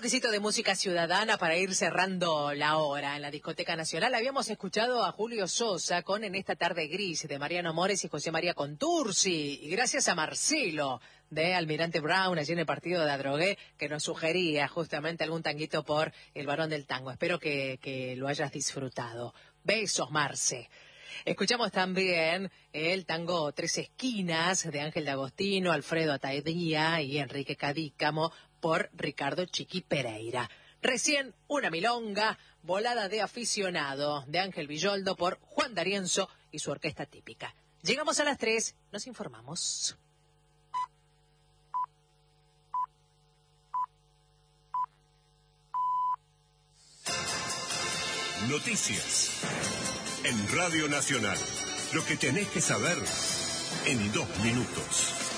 toquecito de música ciudadana para ir cerrando la hora en la Discoteca Nacional. Habíamos escuchado a Julio Sosa con En esta tarde gris de Mariano Mores y José María Contursi. Y gracias a Marcelo de Almirante Brown, allí en el partido de Adrogué, que nos sugería justamente algún tanguito por el varón del tango. Espero que lo hayas disfrutado. Besos, Marce. Escuchamos también el tango Tres Esquinas de Ángel D'Agostino, Alfredo Ataedía y Enrique Cadícamo por Ricardo Chiqui Pereira. Recién una milonga, Volada de aficionado de Ángel Villoldo por Juan D'Arienzo y su orquesta típica. Llegamos a las 3, nos informamos. Noticias en Radio Nacional. Lo que tenés que saber en 2 minutos.